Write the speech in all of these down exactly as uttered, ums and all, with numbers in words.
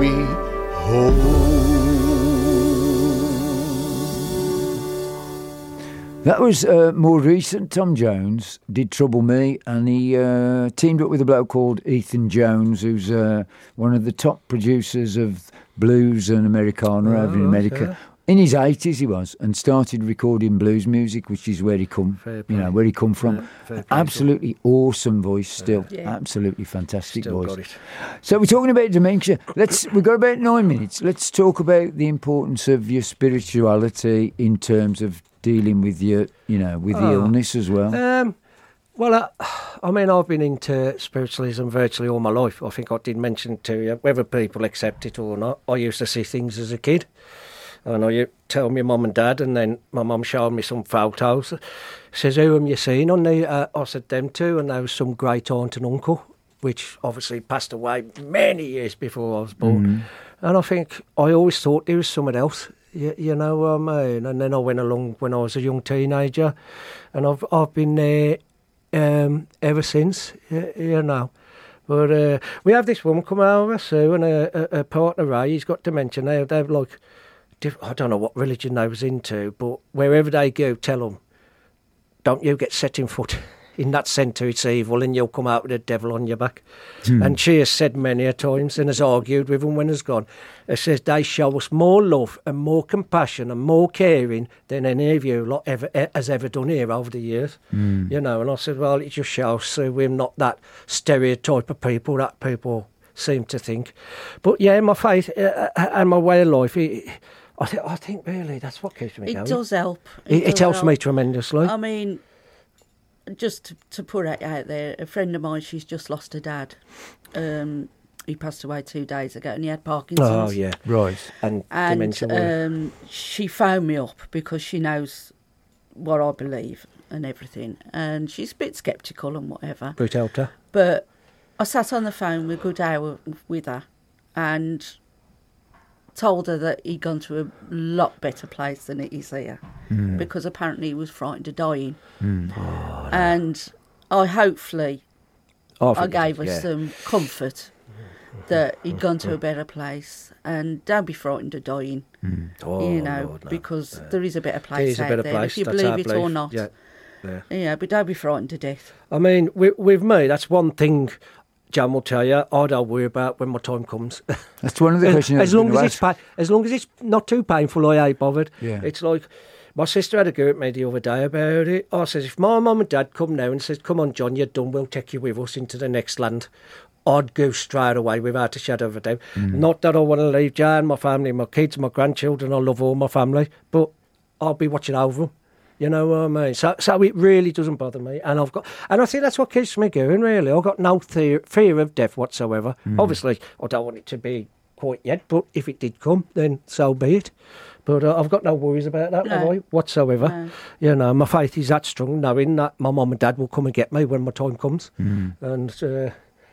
me home. That was uh, more recent. Tom Jones did Trouble Me, and he uh, teamed up with a bloke called Ethan Jones, who's uh, one of the top producers of blues and Americana oh, over in America. Okay. In his eighties, he was, and started recording blues music, which is where he come, you know, where he come from. Yeah, Absolutely awesome voice, still, yeah. absolutely fantastic still voice. Got it. So we're talking about dementia. Let's we've got about nine minutes. Let's talk about the importance of your spirituality in terms of dealing with your, you know, with the oh. illness as well. Um, well, uh, I mean, I've been into spiritualism virtually all my life. I think I did mention to you, whether people accept it or not. I used to see things as a kid. I know you tell me mum and dad, and then my mum showed me some photos. Says, who am you seeing on the? Uh, I said, them two, and there was some great aunt and uncle, which obviously passed away many years before I was born. Mm-hmm. And I think I always thought there was someone else, you, you know what I mean? And then I went along when I was a young teenager, and I've I've been there um, ever since, you, you know. But uh, we have this woman come over, Sue, and a, a, a partner, Ray, he's got dementia now. They're like... I don't know what religion they was into, but wherever they go, tell them, don't you get setting foot in that centre, it's evil, and you'll come out with a devil on your back. Mm. And she has said many a times, and has argued with them when it's gone. It says they show us more love and more compassion and more caring than any of you lot ever has ever done here over the years. Mm. You know, and I said, well, it just shows so we're not that stereotype of people that people seem to think. But yeah, my faith uh, and my way of life, it, I, th- I think really that's what keeps me it going. It does help. It, it, does helps help. me tremendously. I mean, just to, to put it out there, a friend of mine, she's just lost her dad. Um, he passed away two days ago, and he had Parkinson's. Oh yeah, right. And, and dementia. Um, she phoned me up because she knows what I believe and everything, and she's a bit sceptical and whatever. But it helped her. But I sat on the phone with a good hour with her, and told her that he'd gone to a lot better place than it is here, mm. because apparently he was frightened of dying. Mm. Oh, no. And I hopefully oh, I, I gave her yeah. some comfort that he'd gone to a better place, and don't be frightened of dying, mm. oh, you know, Lord, no. because yeah. there is a better place out there, place. if you That's believe it belief. or not. Yeah. Yeah. yeah, but don't be frightened to death. I mean, with, with me, that's one thing Jan will tell you, I don't worry about when my time comes. That's one of the questions. as, as long as it's pa- as long as it's not too painful, I ain't bothered. Yeah. It's like my sister had a go at me the other day about it. I says, if my mum and dad come now and says, "Come on, John, you're done. We'll take you with us into the next land," I'd go straight away without a shadow of a doubt. Mm. Not that I want to leave Jan, my family, my kids, my grandchildren. I love all my family, but I'll be watching over them. You know what I mean? So, so it really doesn't bother me, and I've got, and I think that's what keeps me going. Really, I've got no fear, fear of death whatsoever. Mm. Obviously, I don't want it to be quite yet, but if it did come, then so be it. But uh, I've got no worries about that no. whatsoever. No. You know, my faith is that strong, knowing that my mum and dad will come and get me when my time comes. Mm. And uh,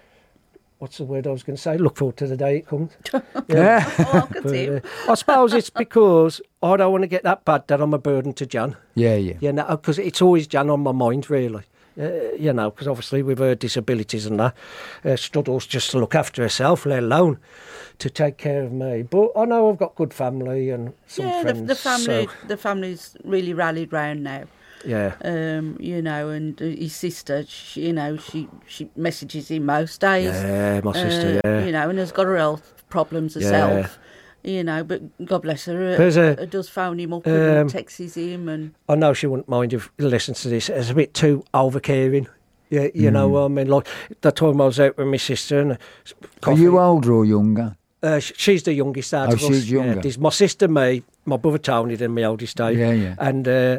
what's the word I was going to say? Look forward to the day it comes. Yeah. oh, I, but, uh, I suppose it's because I don't want to get that bad that I'm a burden to Jan. Yeah, yeah. You know, because it's always Jan on my mind, really. Uh, you know, because obviously with her disabilities and that, uh, struggles just to look after herself, let alone to take care of me. But I know I've got good family and some yeah, friends. the, the family, so. the family's really rallied round now. Yeah. Um, you know, and his sister, she, you know, she, she messages him most days. Yeah, my sister, uh, yeah. You know, and has got her health problems herself. Yeah. You know, but God bless her, uh, a, uh, does phone him up um, and texts him. And I know she wouldn't mind if he listens to this. It's a bit too over-caring. Yeah, you mm. know what I mean? Like, that time I was out with my sister. And Are you older or younger? Uh, she's the youngest out oh, of us. she's younger. Yeah, there's my sister, me, my brother Tony, then my oldest Dave. Yeah, yeah. And uh,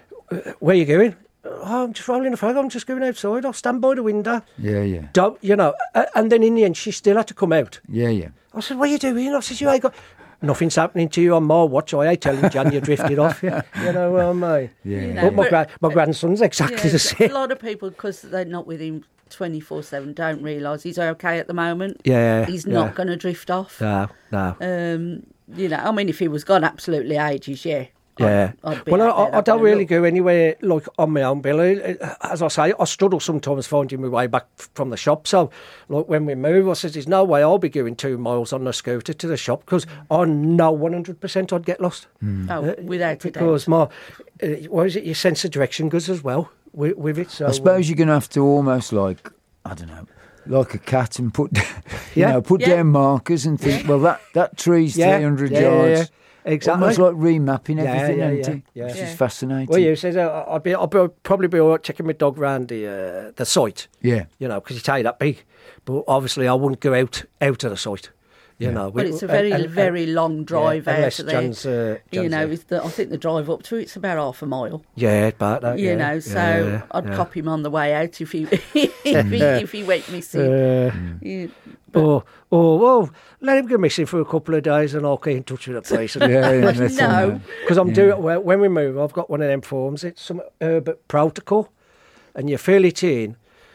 where are you going? Oh, I'm just rolling a fag. I'm just going outside. I'll stand by the window. Yeah, yeah. Don't, you know, and then in the end, she still had to come out. Yeah, yeah. I said, what are you doing? I said, you ain't got... Nothing's happening to you on my watch. I ain't telling Jan you drifted off. You know what I mean? Yeah. You know, but my, but, gra- my grandson's exactly yeah, the same. A lot of people, because they're not with him twenty-four seven, don't realise he's okay at the moment. Yeah. He's yeah. not going to drift off. No, no. Um, you know, I mean, if he was gone absolutely ages, yeah, Yeah. I'd, I'd be well, out I, there I don't having a really look. go anywhere like on my own, Billy. As I say, I struggle sometimes finding my way back from the shop. So, like when we move, I says, "There's no way I'll be going two miles on the scooter to the shop because I know one hundred percent I'd get lost." Oh, without a doubt. Because my, uh, what is it? Your sense of direction goes as well with, with it. So I suppose you're going to have to almost like, I don't know, like a cat and put, you Yeah. know, put Yeah. down markers and think, well, that, that tree's Yeah. three hundred Yeah, yeah, yards. yeah. Exactly. Almost like remapping Yeah, everything, yeah, isn't yeah, it? yeah. Which Yeah. is fascinating. Well, you said uh, I'd be, I'd be, probably be all right taking my dog round the uh, the site. Yeah. You know, because it's that big. But obviously, I wouldn't go out out of the site. You know, Well, it's a very, and- and- very long drive yeah, out unless of there. John's, uh, you John's know, there. it's the, I think the drive up to it's about half a mile. Yeah, about that. You yeah, know, so yeah, I'd yeah. copy him on the way out if he if he, if he went missing. Uh, You- or, or, well, let him go missing for a couple of days and I'll get in touch with the police. Yeah, yeah, that's No. all right. Because I'm doing, well, when we move, I've got one of them forms. It's some Herbert protocol, and you fill it in.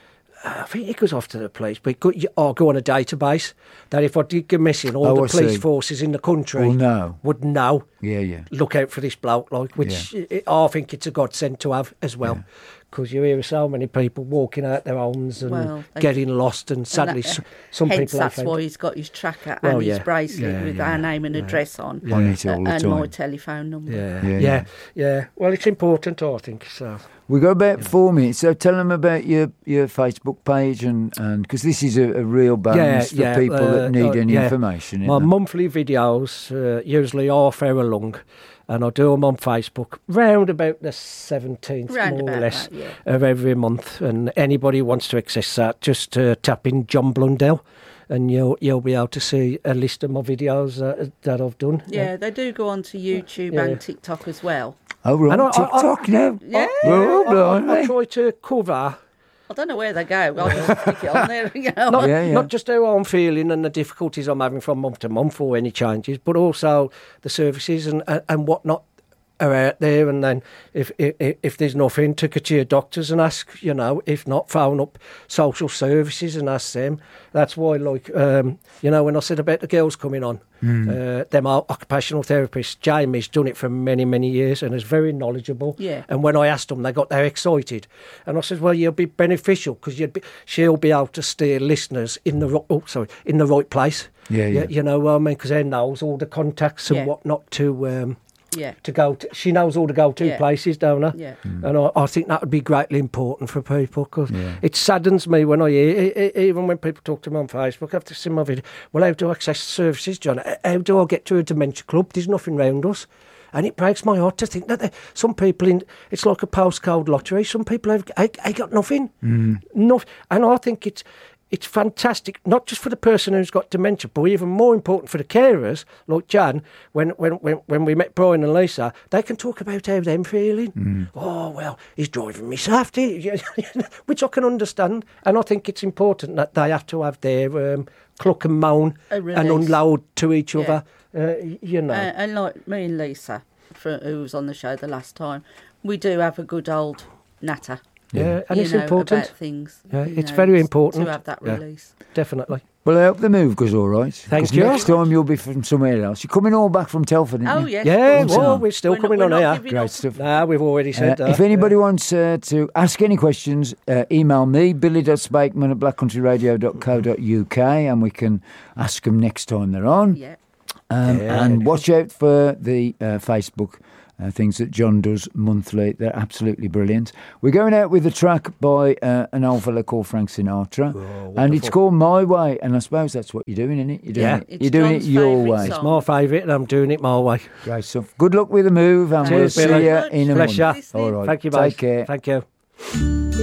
I think it goes off to the police, but it go, you, I'll go on a database that if I did go missing, all Oh, the I police see. forces in the country Well, no. would know. Yeah, yeah. Look out for this bloke, like, which it, I think it's a godsend to have as well. Because you hear so many people walking out their homes and Well, they- getting lost, and sadly, And that- s- some hence people. that's have why he's got his tracker Well, and his yeah. bracelet Yeah, with yeah. our name and address on, On it all the and time. my telephone number. Yeah, Yeah, yeah, yeah. yeah, Well, it's important, I think. So, We got about four minutes, so tell them about your, your Facebook page and because this is a, a real bonus for yeah, people uh, that need uh, any yeah. information. my isn't it? monthly videos, uh, usually half hour long, and I do them on Facebook round about the seventeenth, Round more or about less, that, yeah. of every month. And anybody who wants to access that, just uh, tap in John Blundell, and you'll you'll be able to see a list of my videos uh, that I've done. Yeah, they do go on to YouTube Yeah. and TikTok as well. Oh, right, And I- I- TikTok now. Yeah. Well, I, I, blimey. I try to cover I don't know where they go. I'll just stick it on there. You know. not, Yeah, yeah. not just how I'm feeling and the difficulties I'm having from month to month or any changes, but also the services and, and, and whatnot are out there. And then if, if if there's nothing, to go to your doctors and ask, you know, if not, phone up social services and ask them. That's why, like, um, you know, when I said about the girls coming on, uh, them are occupational therapists, Jamie's done it for many, many years and is very knowledgeable. Yeah. And when I asked them, they got there excited. And I said, well, you'll be beneficial because you'd be, she'll be able to steer listeners in the, ro- oh, sorry, in the right place. Yeah, yeah. You, you know what I mean? Because they knows all the contacts and Yeah. whatnot to... Um, Yeah. to go to, she knows all the go-to Yeah. places, don't her? Yeah. And I, I think that would be greatly important for people because Yeah. it saddens me when I hear, e- e- even when people talk to me on Facebook after seeing my video, well, how do I access services, John? How do I get to a dementia club? There's nothing round us. And it breaks my heart to think that there, some people in, it's like a postcode lottery. Some people have, I, I got nothing. Mm. Nothing. And I think it's, it's fantastic, not just for the person who's got dementia, but even more important for the carers, like Jan, when when, when, when we met Brian and Lisa, they can talk about how they're feeling. Mm. Oh, well, he's driving me safety, which I can understand. And I think it's important that they have to have their um, cluck and moan A and release. unload to each Yeah. other, uh, you know. Uh, and like me and Lisa, for, who was on the show the last time, we do have a good old natter. yeah, and you it's know, important. about things. Yeah, you it's know, very to important. have that Yeah. release. Definitely. Well, I hope the move goes all right. Thank 'Cause you. Next time you'll be from somewhere else. You're coming all back from Telford, aren't Oh you? yes. Yeah, of course. well, we're still We're not- coming we're on not here. giving Great up. stuff. Nah, we've already Uh, said that. if anybody wants uh, to ask any questions, uh, email me, billy.spakeman at black country radio dot co dot uk, and we can ask them next time they're on. Yeah. Um, Yeah. And watch out for the uh, Facebook uh, things that John does monthly. They're absolutely brilliant. We're going out with a track by uh, an old fella called Frank Sinatra, Oh, and it's called My Way. And I suppose that's what you're doing, isn't it? You're doing Yeah. it, It's you're doing John's it your favourite way. song. It's my favourite, and I'm doing it my way. Great stuff. Good luck with the move, and we'll Cheers, see Billy. you in a Bless month. you. All right. Thank you, Take mate. care. Thank you.